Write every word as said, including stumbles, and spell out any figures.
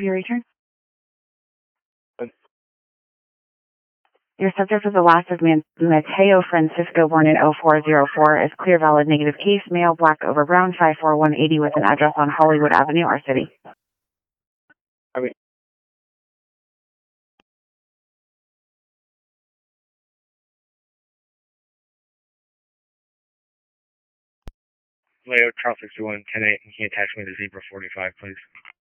your return? Uh, Your subject was the last of Man- Mateo Francisco, born in oh four oh four, is clear, valid, negative case, male, black over brown, five four one eighty, with an address on Hollywood Avenue, our city. I mean, Leo, Charles sixty-one, ten eight, and can you attach me to Zebra forty-five, please?